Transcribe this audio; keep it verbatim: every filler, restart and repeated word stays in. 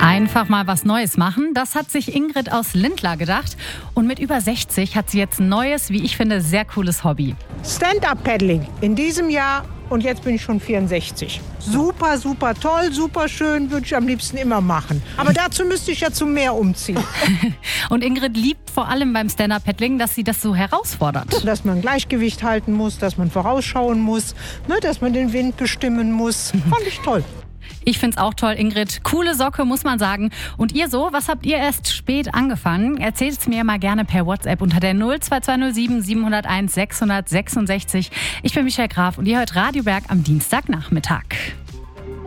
Einfach mal was Neues machen, das hat sich Ingrid aus Lindlar gedacht. Und mit über sechzig hat sie jetzt ein neues, wie ich finde, sehr cooles Hobby. Stand-Up-Paddling in diesem Jahr und jetzt bin ich schon vierundsechzig. Super, super toll, super schön, würde ich am liebsten immer machen. Aber dazu müsste ich ja zum Meer umziehen. Und Ingrid liebt vor allem beim Stand-Up-Paddling, dass sie das so herausfordert. Dass man Gleichgewicht halten muss, dass man vorausschauen muss, ne, dass man den Wind bestimmen muss. Fand ich toll. Ich find's auch toll, Ingrid. Coole Socke, muss man sagen. Und ihr so, was habt ihr erst spät angefangen? Erzählt es mir mal gerne per WhatsApp unter der null zwei zwei null sieben sieben null eins sechs sechs sechs. Ich bin Michael Graf und ihr hört Radio Berg am Dienstagnachmittag.